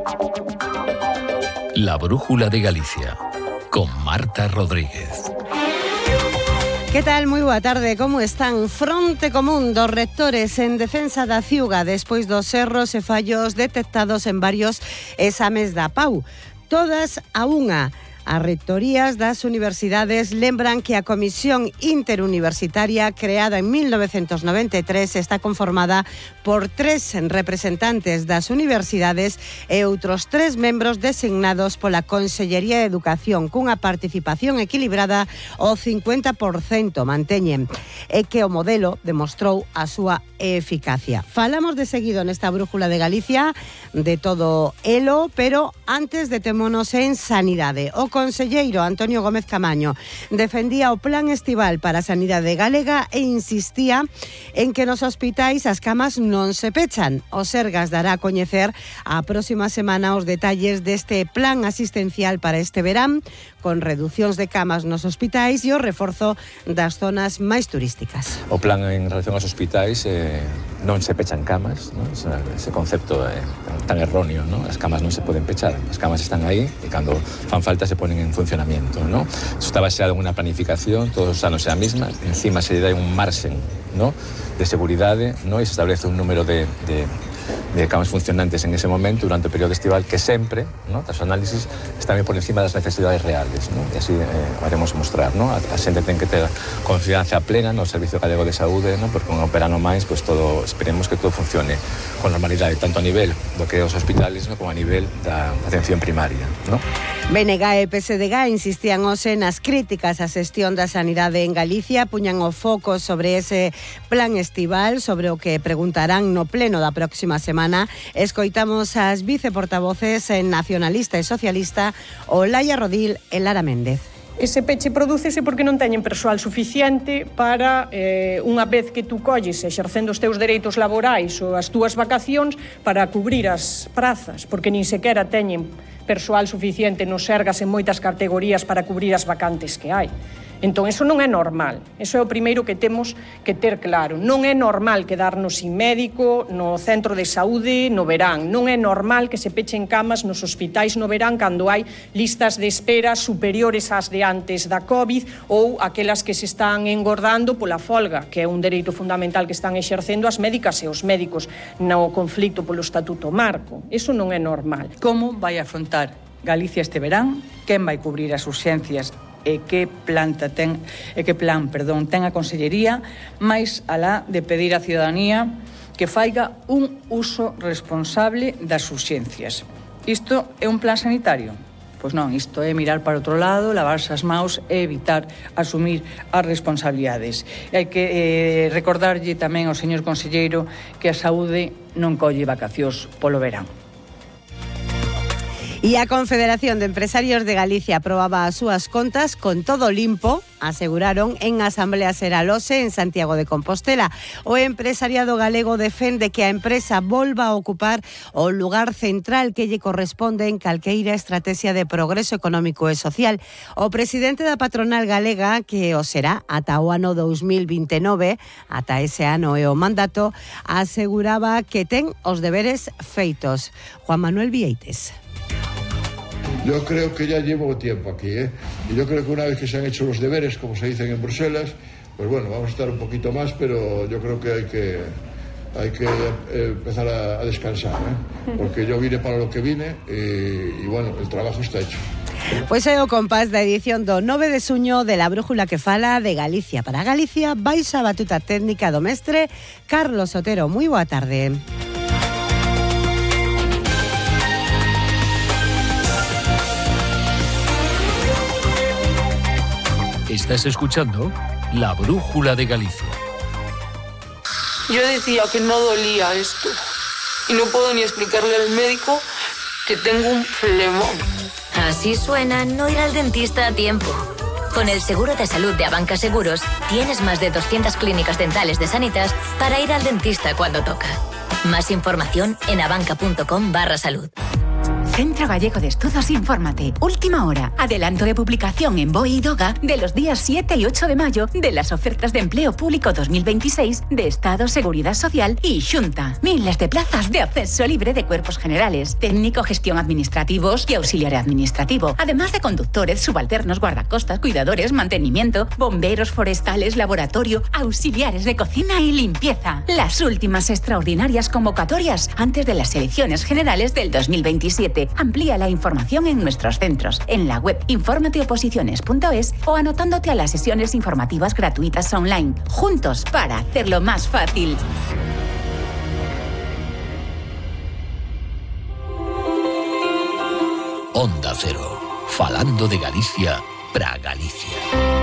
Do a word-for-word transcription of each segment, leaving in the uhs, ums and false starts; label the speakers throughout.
Speaker 1: La Brújula de Galicia, con Marta Rodríguez.
Speaker 2: Que tal? Moi boa tarde, como están? Fronte común dos rectores en defensa da ciuga despois dos erros e fallos detectados en varios exames da P A U. Todas a unha. As rectorías das universidades lembran que a Comisión Interuniversitaria, creada en mil novecentos noventa e tres, está conformada por tres representantes das universidades e outros tres membros designados pola Consellería de Educación, cunha participación equilibrada ao cincuenta por cento, manteñen, e que o modelo demostrou a súa eficacia. Falamos de seguido nesta Brújula de Galicia de todo elo, pero antes detémonos en sanidade. O conselleiro Antonio Gómez Camaño defendía o plan estival para a sanidade galega e insistía en que nos hospitais as camas non se pechan. O Sergas dará a coñecer a próxima semana os detalles deste plan asistencial para este verán, con reducións de camas nos hospitais e o reforzo das zonas máis turísticas.
Speaker 3: O plan en relación aos hospitais eh, non se pechan camas, ¿no? Ese, ese concepto é tan erróneo, ¿no? As camas non se poden pechar, as camas están aí e cando fan falta se ponen en funcionamiento, ¿no? Eso está baseado en unha planificación, todos os anos é a mesma, encima se dá un marxen, ¿no?, de seguridade, ¿no?, e se establece un número de, de de camas funcionantes en ese momento durante o período estival que sempre, ¿no?, das análisis están por encima das necesidades reales, ¿no? E así eh, haremos mostrar, ¿no? A, a xente ten que ter confianza plena no Servicio Galego de Saúde, ¿no?, porque con operano máis, pues todo, esperemos que todo funcione con normalidade, tanto a nivel do que é os hospitales, ¿no?, como a nivel da atención primaria, ¿no?
Speaker 2: B N G e P S D G insistían hoxe nas críticas á xestión da sanidade en Galicia, puñan o foco sobre ese plan estival, sobre o que preguntarán no pleno da próxima semana. Escoitamos as viceportavoces nacionalista e socialista Olaya Rodil e Lara Méndez.
Speaker 4: Ese peche prodúcese porque non teñen persoal suficiente para, eh, unha vez que tú colles exercendo os teus dereitos laborais ou as túas vacacións, para cubrir as prazas, porque nin sequera teñen persoal suficiente nos Sergas en moitas categorías para cubrir as vacantes que hai. Entón, eso non é normal. Eso é o primeiro que temos que ter claro. Non é normal quedarnos sin médico no centro de saúde no verán. Non é normal que se pechen camas nos hospitais no verán cando hai listas de espera superiores ás de antes da COVID ou aquelas que se están engordando pola folga, que é un dereito fundamental que están exercendo as médicas e os médicos no conflito polo Estatuto Marco. Eso non é normal.
Speaker 5: Como vai afrontar Galicia este verán? Quen vai cubrir as urxencias? E que planta ten, e que plan, perdón, ten a Consellería, máis alá de pedir á ciudadanía que faiga un uso responsable das urxencias. Isto é un plan sanitario? Pois non, isto é mirar para outro lado, lavarse as maus e evitar asumir as responsabilidades. E hai que eh, recordarlle tamén ao señor conselleiro que a saúde non colle vacacións polo verán.
Speaker 2: E a Confederación de Empresarios de Galicia aprobaba as súas contas con todo limpo, aseguraron en Asamblea Seralose en Santiago de Compostela. O empresariado galego defende que a empresa volva a ocupar o lugar central que lle corresponde en calqueira estrategia de progreso económico e social. O presidente da patronal galega, que o será ata o ano dos mil vinte e nove, ata ese ano é o mandato, aseguraba que ten os deberes feitos. Juan Manuel Vieites.
Speaker 6: Yo creo que ya llevo tiempo aquí, ¿eh? Y yo creo que una vez que se han hecho los deberes, como se dicen en Bruselas, pues bueno, vamos a estar un poquito más, pero yo creo que hay que hay que eh, empezar a, a descansar, ¿eh? Porque yo vine para lo que vine y, y bueno, el trabajo está hecho.
Speaker 2: Pois é o compás da edición do nove de xuño de La Brújula que fala de Galicia para Galicia, baixo a batuta técnica do mestre Carlos Otero. Moi boa tarde.
Speaker 1: Estás escuchando La Brújula de Galicia.
Speaker 7: Yo decía que no dolía esto y no puedo ni explicarle al médico que tengo un flemón.
Speaker 8: Así suena no ir al dentista a tiempo. Con el seguro de salud de Abanca Seguros tienes más de doscientas clínicas dentales de Sanitas para ir al dentista cuando toca. Más información en abanca punto com barra salud.
Speaker 9: Centro Gallego de Estudos Infórmate. Última hora. Adelanto de publicación en BOE y DOGA de los días siete y ocho de mayo de las ofertas de empleo público dos mil veintiséis de Estado, Seguridad Social y Xunta. Miles de plazas de acceso libre de cuerpos generales, técnico, gestión administrativos y auxiliar administrativo. Además de conductores, subalternos, guardacostas, cuidadores, mantenimiento, bomberos forestales, laboratorio, auxiliares de cocina y limpieza. Las últimas extraordinarias convocatorias antes de las elecciones generales del dos mil veintisiete. Amplía la información en nuestros centros, en la web informateoposiciones punto es o anotándote a las sesiones informativas gratuitas online. Juntos para hacerlo más fácil.
Speaker 1: Onda Cero, falando de Galicia pra Galicia.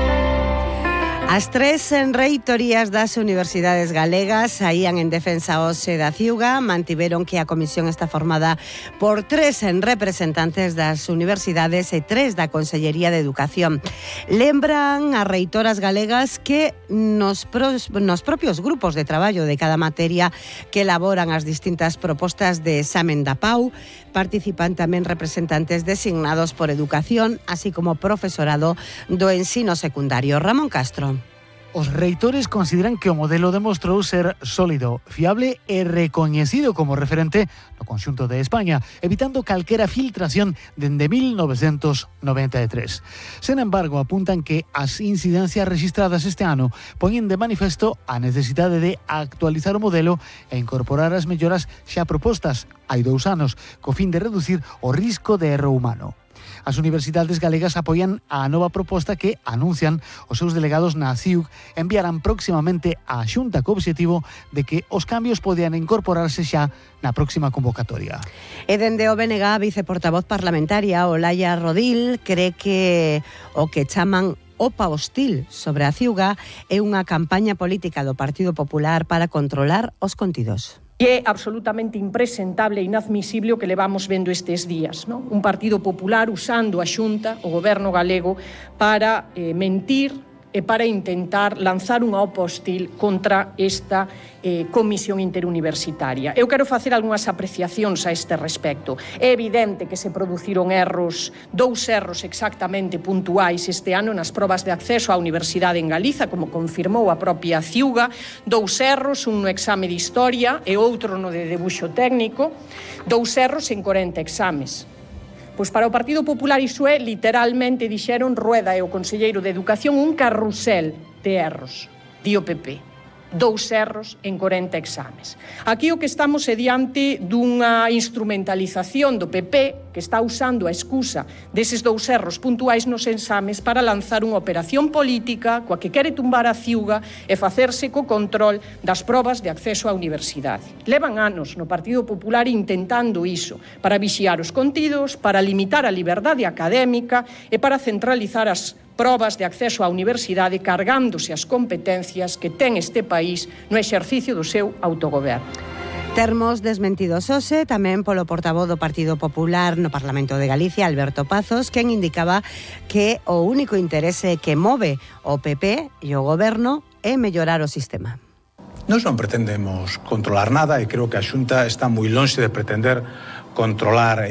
Speaker 2: As tres reitorías das universidades galegas saían en defensa hoxe da Ciuga, mantiveron que a comisión está formada por tres representantes das universidades e tres da Consellería de Educación. Lembran as reitoras galegas que nos, pros, nos propios grupos de traballo de cada materia que elaboran as distintas propostas de examen da P A U participan tamén representantes designados por Educación, así como profesorado do ensino secundario. Ramón Castro.
Speaker 10: Os reitores consideran que o modelo demostrou ser sólido, fiable e recoñecido como referente no conxunto de España, evitando calquera filtración dende mil novecentos noventa e tres. Sen embargo, apuntan que as incidencias registradas este ano poñen de manifesto a necesidade de actualizar o modelo e incorporar as melloras xa propostas hai dous anos, co fin de reducir o risco de erro humano. As universidades galegas apoian a nova proposta que anuncian os seus delegados na C I U G enviarán próximamente á Xunta co obxectivo de que os cambios podean incorporarse xa na próxima convocatoria.
Speaker 2: E dende o B N G, a viceportavoz parlamentaria Olaya Rodil cree que o que chaman opa hostil sobre a Ciuga é unha campaña política do Partido Popular para controlar os contidos.
Speaker 4: E é absolutamente impresentable e inadmisible o que levamos vendo estes días, non? Un Partido Popular usando a Xunta, o goberno galego, para eh, mentir e para intentar lanzar unha opa hostil contra esta eh, comisión interuniversitaria. Eu quero facer algunhas apreciacións a este respecto. É evidente que se produciron erros, dous erros exactamente puntuais este ano nas probas de acceso á universidade en Galiza, como confirmou a propia Ciuga, dous erros, un no exame de historia e outro no de debuxo técnico, dous erros en corenta exames. Pois para o Partido Popular iso é, literalmente, dixeron Rueda e o conselleiro de Educación, un carrusel de erros, di o P P. Dous erros en corenta exames. Aquí o que estamos é diante dunha instrumentalización do P P que está usando a excusa deses dous erros puntuais nos exames para lanzar unha operación política coa que quere tumbar a Ciuga e facerse co control das probas de acceso á universidade. Levan anos no Partido Popular intentando iso, para vixiar os contidos, para limitar a liberdade académica e para centralizar as probas de acceso á universidade cargándose as competencias que ten este país no exercicio do seu autogoberno.
Speaker 2: Termos desmentidos hoxe tamén polo portavoz do Partido Popular no Parlamento de Galicia, Alberto Pazos, quen indicaba que o único interese que move o P P e o goberno é mellorar o sistema.
Speaker 11: Nós non pretendemos controlar nada e creo que a Xunta está moi lonxe de pretender controlar